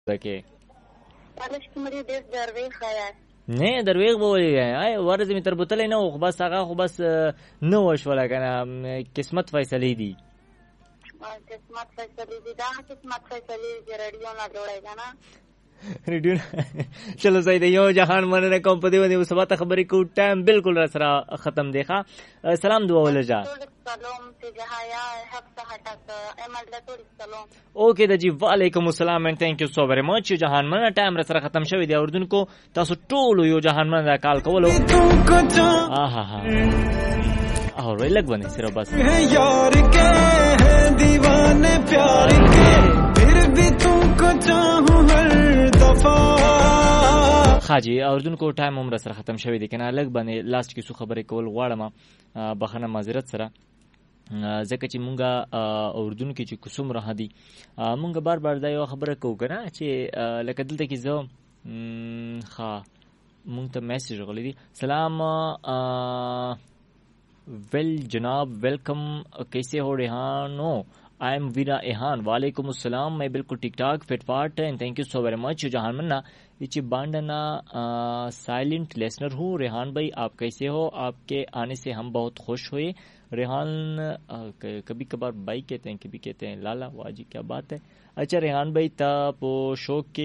के معلش کومري ډېر دروي خیال نه درویغ بولی ای ورځ می تر بوتلې نه خو بس هغه خو بس نو وشول کنه قسمت فیصله دی قسمت فیصله دي دا قسمت فیصله دي رادیو نه جوړای کنه ریډیو چلو صحیح دی یو جهان مننه کوم په دې باندې اوس وخت خبرې کو ټایم بالکل را سره ختم دی ښا سلام دعا ولجا سلام ته جهایا حفصه هټک امل له سلام اوکے د جی وعلیکم السلام and thank you so very much جهان مننه ټایم را سره ختم شوی دی اردن کو تاسو ټول یو جهان مننه کال کولو آها ها اور لګ ونه صرف بس یار کے دیوانے پیار کے پھر بھی تم کو چاہوں ہر دفعہ خاجي اردن کو ټایم عمر سره ختم شوی دی کنه لګ باندې لاست کې سو خبرې کول غواړم بخنه معذرت سره ځکه چې مونږه اردن کې چې کوم راه دي مونږ بار بار دا یو خبره کوو کنه چې لکه دلته کې زه مونږ ته میسج غوړی دي سلام ویل جناب ویلکم کیسے ہو ریحان ہو आई एम वीरा एहान वालेकुम अस्सलाम मैं बिल्कुल ठीक ठाक फिट फाट and thank you so very much जहान मन्ना इची बांडना साइलेंट लिसनर हूँ रेहान भाई आप कैसे हो आपके आने से हम बहुत खुश हुए रेहान कभी कभार भाई कहते हैं कभी कहते हैं लाला वाह जी क्या बात है अच्छा रेहान भाई तापो शौक के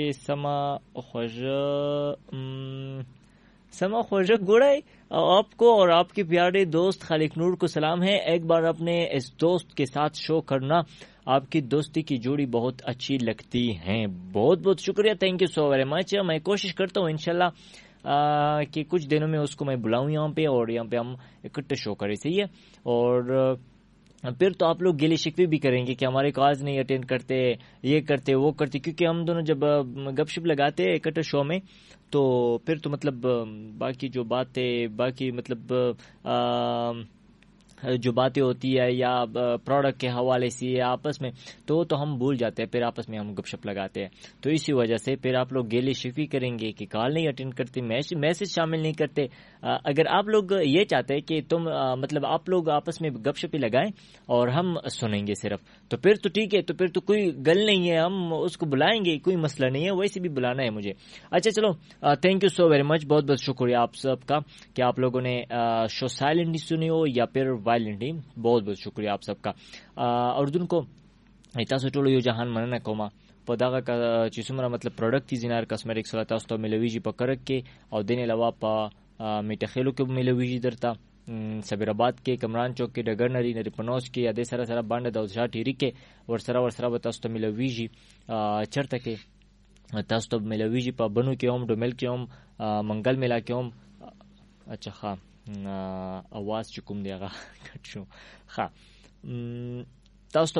समा ख्वाजा गुड़ाई आपको और आपके प्यारे दोस्त खालिक नूर को सलाम है। एक बार अपने इस दोस्त के साथ शो करना, आपकी दोस्ती की जोड़ी बहुत अच्छी लगती है। बहुत बहुत शुक्रिया, thank you so very much. मैं कोशिश करता हूँ इंशाल्लाह कि कुछ दिनों में उसको मैं बुलाऊं यहाँ पे और यहाँ पे हम इकट्ठे शो करें, सही है। और फिर तो आप लोग गिले शिकवे भी करेंगे कि हमारे कॉल्स नहीं अटेंड करते, ये करते वो करते, क्योंकि हम दोनों जब गपशप लगाते हैं इकट्ठे शो में तो फिर तो मतलब बाकी जो बातें बाकी मतलब जो बातें होती है या प्रोडक्ट के हवाले से आपस में तो हम भूल जाते हैं, फिर आपस में हम गपशप लगाते हैं। तो इसी वजह से फिर आप लोग गिले शिकवी करेंगे कि कॉल नहीं अटेंड करते, मैसेज शामिल नहीं करते। अगर आप लोग ये चाहते हैं कि तुम मतलब आप लोग आपस में गपशप लगाएं और हम सुनेंगे सिर्फ, तो फिर तो ठीक है, तो फिर तो कोई गल नहीं है, हम उसको बुलाएंगे, कोई मसला नहीं है, वैसे भी बुलाना है मुझे। अच्छा चलो, thank you so very much, बहुत बहुत शुक्रिया आप सबका कि आप लोगों ने शो साइलेंटली सुनी हो या फिर वायलेंटली, बहुत बहुत शुक्रिया आप सबका। उर्दून को تاسو ټول یو جهان مننه کوم په دغه چې څومره مطلب پروډکټ دي زینار کاسمیټکس ولا تاسو ته ملويږي په کرک کې او دینه علاوه په میټخیلو کې ملويږي درته صبر آباد کې کمران چوک کې ډګر نری نری پنوس کې یا د سره سره باندې د اوسا ټيري کې ورسره به تاسو ته ملويږي چرته کې تاسو ته ملويږي په بنو کې هم ډومل کې هم منګل میلا کې هم اچھا ښه اواز چې کوم دی هغه کټ شو ښه تاسو